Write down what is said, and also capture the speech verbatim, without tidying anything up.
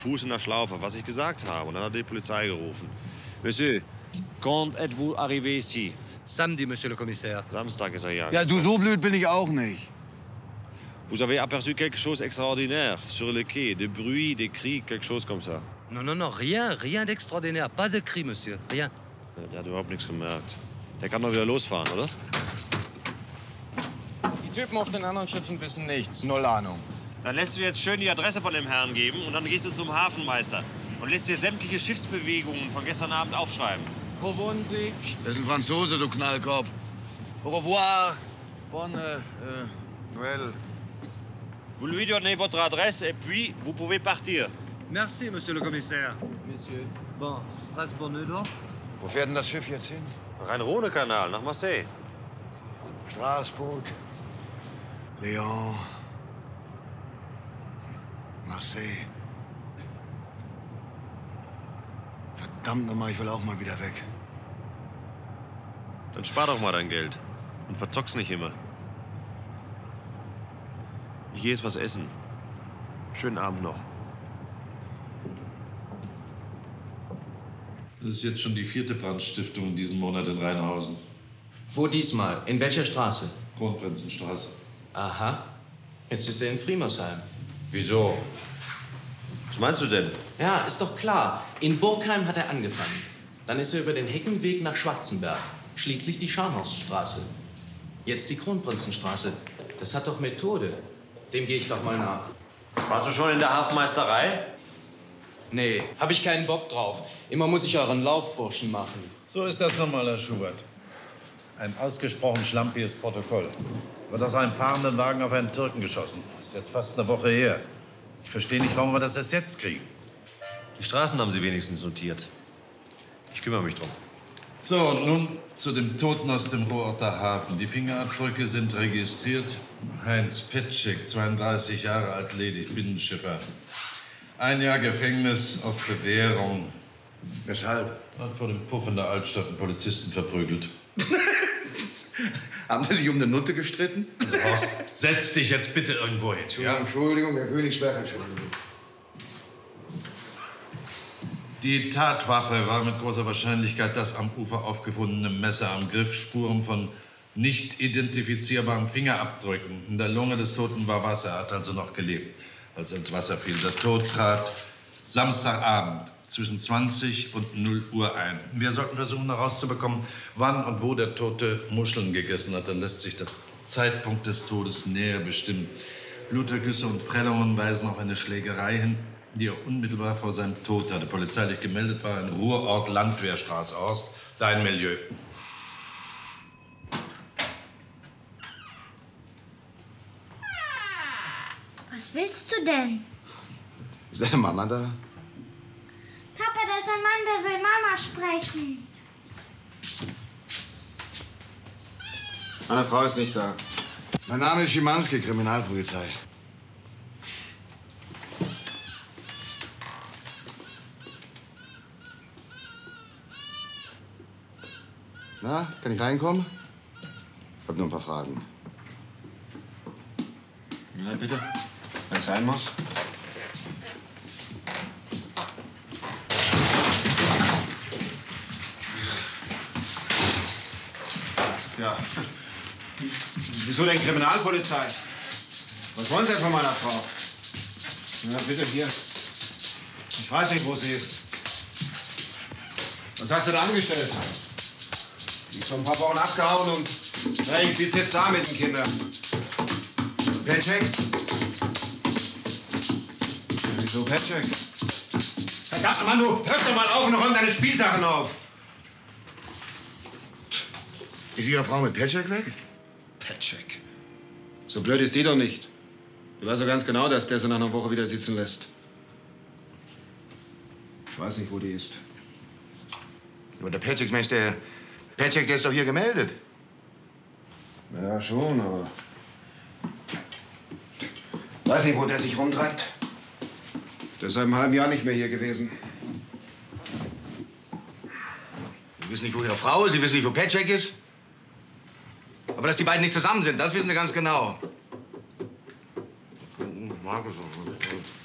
Fuß in der Schlaufe, was ich gesagt habe. Und dann hat er die Polizei gerufen. Monsieur, quand êtes-vous arrivé ici? Samedi, Monsieur le Commissaire. Samstag ist er ja. Ja, du, so blöd bin ich auch nicht. Vous avez aperçu quelque chose d'extraordinaire sur le quai, des bruits, des cris, quelque chose comme ça. Non, non, non, rien, rien d'extraordinaire. Pas de cri, Monsieur, rien. Ja, der hat überhaupt nichts gemerkt. Der kann doch wieder losfahren, oder? Die Typen auf den anderen Schiffen wissen nichts, null Ahnung. Dann lässt du jetzt schön die Adresse von dem Herrn geben und dann gehst du zum Hafenmeister und lässt dir sämtliche Schiffsbewegungen von gestern Abend aufschreiben. Wo wohnen Sie? Das ist ein Franzose, du Knallkopf. Au revoir. Bonne euh, Noël. Vous lui donnez votre adresse et puis vous pouvez partir. Merci, Monsieur le Commissaire. Monsieur. Bon, Strasbourg-Neudorf. Wo fährt denn das Schiff jetzt hin? Rhein-Rhone-Kanal nach Marseille. Straßburg, Lyon, Marseille. Verdammt nochmal, ich will auch mal wieder weg. Dann spar doch mal dein Geld und verzock's nicht immer. Ich geh jetzt was essen. Schönen Abend noch. Das ist jetzt schon die vierte Brandstiftung in diesem Monat in Rheinhausen. Wo diesmal? In welcher Straße? Kronprinzenstraße. Aha. Jetzt ist er in Friemersheim. Wieso? Was meinst du denn? Ja, ist doch klar. In Burgheim hat er angefangen. Dann ist er über den Heckenweg nach Schwarzenberg. Schließlich die Scharnhorststraße. Jetzt die Kronprinzenstraße. Das hat doch Methode. Dem gehe ich doch mal nach. Warst du schon in der Hafenmeisterei? Nee, hab ich keinen Bock drauf. Immer muss ich euren Laufburschen machen. So ist das nun mal, Herr Schubert. Ein ausgesprochen schlampiges Protokoll. Wird aus einem fahrenden Wagen auf einen Türken geschossen. Das ist jetzt fast eine Woche her. Ich verstehe nicht, warum wir das erst jetzt kriegen. Die Straßen haben Sie wenigstens notiert. Ich kümmere mich drum. So, und nun zu dem Toten aus dem Ruhrorter Hafen. Die Fingerabdrücke sind registriert. Heinz Petschek, zweiunddreißig Jahre alt, ledig, Binnenschiffer. Ein Jahr Gefängnis auf Bewährung. Weshalb? Hat vor dem Puff in der Altstadt einen Polizisten verprügelt. Haben Sie sich um eine Nutte gestritten? Also Horst, setz dich jetzt bitte irgendwo hin. Entschuldigung, ja? Entschuldigung, Herr Königsberg, Entschuldigung. Die Tatwaffe war mit großer Wahrscheinlichkeit das am Ufer aufgefundene Messer am Griff. Spuren von nicht identifizierbaren Fingerabdrücken. In der Lunge des Toten war Wasser, er hat also noch gelebt, als er ins Wasser fiel. Der Tod trat Samstagabend zwischen zwanzig und null Uhr ein. Wir sollten versuchen herauszubekommen, wann und wo der Tote Muscheln gegessen hat. Dann lässt sich der Zeitpunkt des Todes näher bestimmen. Blutergüsse und Prellungen weisen auf eine Schlägerei hin, die er unmittelbar vor seinem Tod hatte. Polizeilich gemeldet war ein Ruhrort Landwehrstraße Horst, dein Milieu. Was willst du denn? Ist deine Mama da? Papa, da ist ein Mann, der will Mama sprechen. Meine Frau ist nicht da. Mein Name ist Schimanski, Kriminalpolizei. Na, kann ich reinkommen? Ich hab nur ein paar Fragen. Ja, bitte. Wenn es sein muss. Ja. Wieso denn Kriminalpolizei? Was wollen Sie denn von meiner Frau? Na, bitte hier. Ich weiß nicht, wo sie ist. Was hast du da angestellt? Die ist vor ein paar Wochen abgehauen und hey, ich sitze jetzt da mit den Kindern. Petschek? Wieso Petschek? Verdammt, Mann, du hörst doch mal auf und räum deine Spielsachen auf. Ist Ihre Frau mit Petschek weg? Petschek. So blöd ist die doch nicht. Du weißt doch ganz genau, dass der sie nach einer Woche wieder sitzen lässt. Ich weiß nicht, wo die ist. Aber der Petschek, Mensch, der Petschek, der ist doch hier gemeldet. Ja, schon, aber... Weiß nicht, wo der sich rumtreibt. Der ist seit einem halben Jahr nicht mehr hier gewesen. Sie wissen nicht, wo Ihre Frau ist, Sie wissen nicht, wo Petschek ist. Aber dass die beiden nicht zusammen sind, das wissen Sie ganz genau. Markus auch.